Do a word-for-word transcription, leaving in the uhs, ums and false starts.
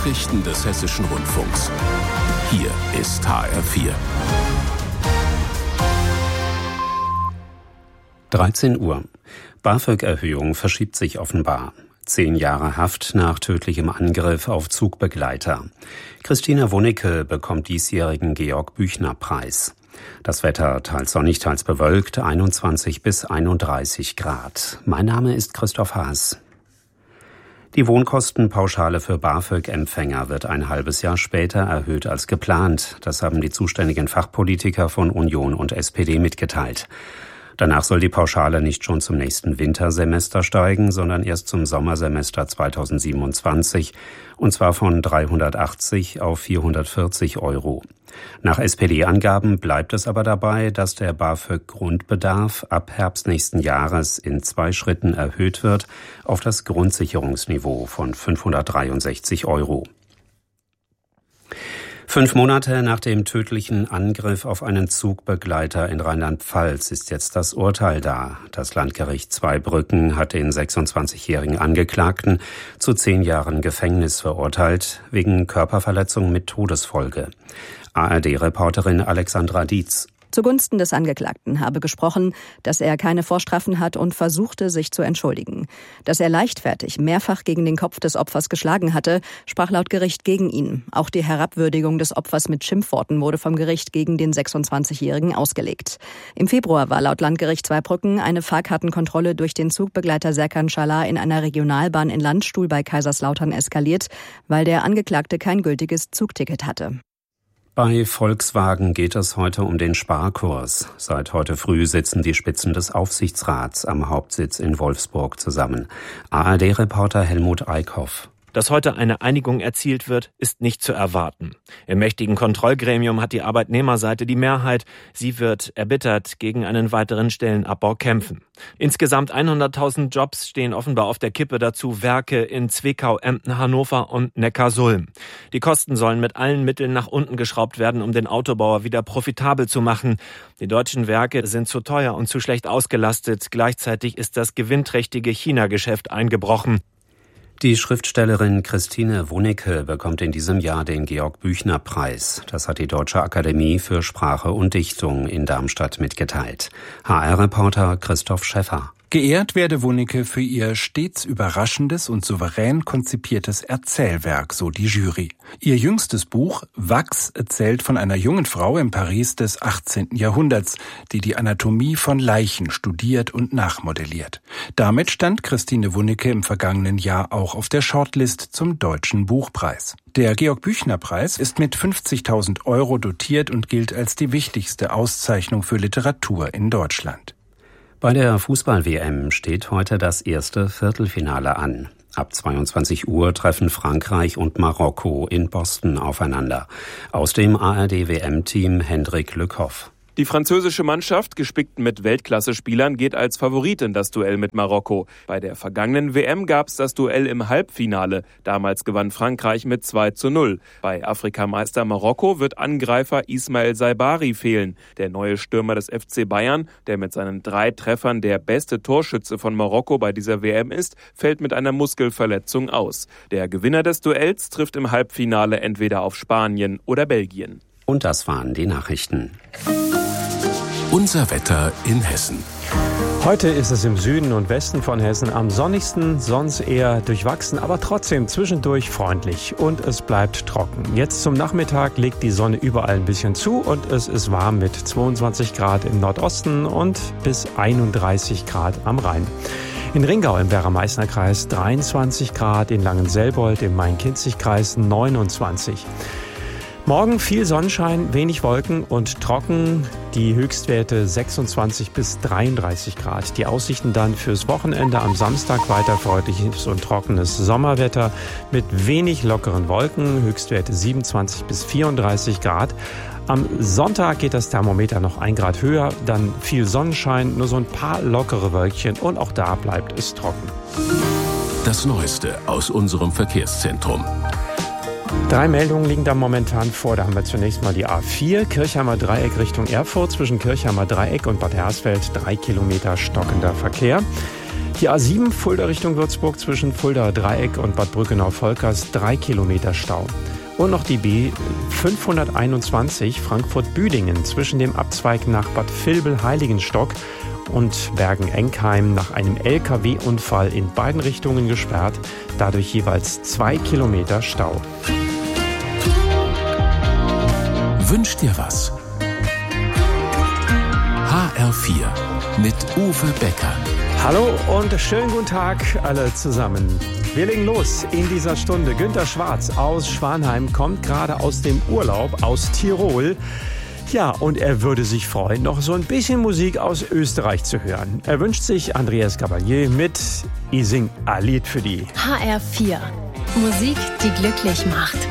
Nachrichten des Hessischen Rundfunks. Hier ist H R vier. dreizehn Uhr. BAföG-Erhöhung verschiebt sich offenbar. Zehn Jahre Haft nach tödlichem Angriff auf Zugbegleiter. Christina Wunicke bekommt diesjährigen Georg-Büchner-Preis. Das Wetter teils sonnig, teils bewölkt, einundzwanzig bis einunddreißig Grad. Mein Name ist Christoph Haas. Die Wohnkostenpauschale für BAföG-Empfänger wird ein halbes Jahr später erhöht als geplant. Das haben die zuständigen Fachpolitiker von Union und S P D mitgeteilt. Danach soll die Pauschale nicht schon zum nächsten Wintersemester steigen, sondern erst zum Sommersemester zweitausendsiebenundzwanzig, und zwar von dreihundertachtzig auf vierhundertvierzig Euro. Nach S P D-Angaben bleibt es aber dabei, dass der BAföG-Grundbedarf ab Herbst nächsten Jahres in zwei Schritten erhöht wird auf das Grundsicherungsniveau von fünfhundertdreiundsechzig Euro. Fünf Monate nach dem tödlichen Angriff auf einen Zugbegleiter in Rheinland-Pfalz ist jetzt das Urteil da. Das Landgericht Zweibrücken hat den sechsundzwanzigjährigen Angeklagten zu zehn Jahren Gefängnis verurteilt, wegen Körperverletzung mit Todesfolge. A R D-Reporterin Alexandra Dietz. Zugunsten des Angeklagten habe gesprochen, dass er keine Vorstrafen hat und versuchte, sich zu entschuldigen. Dass er leichtfertig mehrfach gegen den Kopf des Opfers geschlagen hatte, sprach laut Gericht gegen ihn. Auch die Herabwürdigung des Opfers mit Schimpfworten wurde vom Gericht gegen den sechsundzwanzigjährigen ausgelegt. Im Februar war laut Landgericht Zweibrücken eine Fahrkartenkontrolle durch den Zugbegleiter Serkan Schalar in einer Regionalbahn in Landstuhl bei Kaiserslautern eskaliert, weil der Angeklagte kein gültiges Zugticket hatte. Bei Volkswagen geht es heute um den Sparkurs. Seit heute früh sitzen die Spitzen des Aufsichtsrats am Hauptsitz in Wolfsburg zusammen. A R D-Reporter Helmut Eickhoff. Dass heute eine Einigung erzielt wird, ist nicht zu erwarten. Im mächtigen Kontrollgremium hat die Arbeitnehmerseite die Mehrheit. Sie wird erbittert gegen einen weiteren Stellenabbau kämpfen. Insgesamt hunderttausend Jobs stehen offenbar auf der Kippe, dazu Werke in Zwickau, Emden, Hannover und Neckarsulm. Die Kosten sollen mit allen Mitteln nach unten geschraubt werden, um den Autobauer wieder profitabel zu machen. Die deutschen Werke sind zu teuer und zu schlecht ausgelastet. Gleichzeitig ist das gewinnträchtige China-Geschäft eingebrochen. Die Schriftstellerin Christine Wunicke bekommt in diesem Jahr den Georg-Büchner-Preis. Das hat die Deutsche Akademie für Sprache und Dichtung in Darmstadt mitgeteilt. H R-Reporter Christoph Schäffer. Geehrt werde Wunicke für ihr stets überraschendes und souverän konzipiertes Erzählwerk, so die Jury. Ihr jüngstes Buch Wachs erzählt von einer jungen Frau im Paris des achtzehnten Jahrhunderts, die die Anatomie von Leichen studiert und nachmodelliert. Damit stand Christine Wunicke im vergangenen Jahr auch auf der Shortlist zum Deutschen Buchpreis. Der Georg-Büchner-Preis ist mit fünfzigtausend Euro dotiert und gilt als die wichtigste Auszeichnung für Literatur in Deutschland. Bei der Fußball-W M steht heute das erste Viertelfinale an. Ab zweiundzwanzig Uhr treffen Frankreich und Marokko in Boston aufeinander. Aus dem A R D-W M-Team Hendrik Lückhoff. Die französische Mannschaft, gespickt mit Weltklasse-Spielern, geht als Favorit in das Duell mit Marokko. Bei der vergangenen W M gab es das Duell im Halbfinale. Damals gewann Frankreich mit zwei zu null. Bei Afrikameister Marokko wird Angreifer Ismail Saibari fehlen. Der neue Stürmer des F C Bayern, der mit seinen drei Treffern der beste Torschütze von Marokko bei dieser W M ist, fällt mit einer Muskelverletzung aus. Der Gewinner des Duells trifft im Halbfinale entweder auf Spanien oder Belgien. Und das waren die Nachrichten. Unser Wetter in Hessen. Heute ist es im Süden und Westen von Hessen am sonnigsten, sonst eher durchwachsen, aber trotzdem zwischendurch freundlich und es bleibt trocken. Jetzt zum Nachmittag legt die Sonne überall ein bisschen zu und es ist warm mit zweiundzwanzig Grad im Nordosten und bis einunddreißig Grad am Rhein. In Ringau im Werra-Meißner-Kreis dreiundzwanzig Grad, in Langenselbold im Main-Kinzig-Kreis neunundzwanzig. Morgen viel Sonnenschein, wenig Wolken und trocken. Die Höchstwerte sechsundzwanzig bis dreiunddreißig Grad. Die Aussichten dann fürs Wochenende am Samstag weiter freundliches und trockenes Sommerwetter mit wenig lockeren Wolken. Höchstwerte siebenundzwanzig bis vierunddreißig Grad. Am Sonntag geht das Thermometer noch ein Grad höher. Dann viel Sonnenschein, nur so ein paar lockere Wölkchen und auch da bleibt es trocken. Das Neueste aus unserem Verkehrszentrum. Drei Meldungen liegen da momentan vor. Da haben wir zunächst mal die A vier, Kirchheimer Dreieck Richtung Erfurt. Zwischen Kirchheimer Dreieck und Bad Hersfeld drei Kilometer stockender Verkehr. Die A sieben Fulda Richtung Würzburg zwischen Fuldaer Dreieck und Bad Brückenau-Volkers drei Kilometer Stau. Und noch die B fünfhunderteinundzwanzig Frankfurt-Büdingen zwischen dem Abzweig nach Bad Vilbel-Heiligenstock und Bergen-Enkheim nach einem L K W-Unfall in beiden Richtungen gesperrt, dadurch jeweils zwei Kilometer Stau. Wünsch dir was? H R vier mit Uwe Becker. Hallo und schönen guten Tag alle zusammen. Wir legen los in dieser Stunde. Günter Schwarz aus Schwanheim kommt gerade aus dem Urlaub aus Tirol. Ja, und er würde sich freuen, noch so ein bisschen Musik aus Österreich zu hören. Er wünscht sich Andreas Gabalier mit I sing a Lied für die. H R vier. Musik, die glücklich macht.